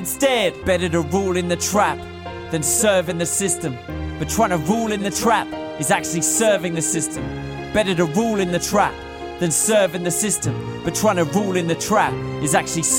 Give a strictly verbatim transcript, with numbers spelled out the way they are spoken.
Instead, better to rule in the trap than serve in the system. But trying to rule in the trap is actually serving the system. Better to rule in the trap than serve in the system. But trying to rule in the trap is actually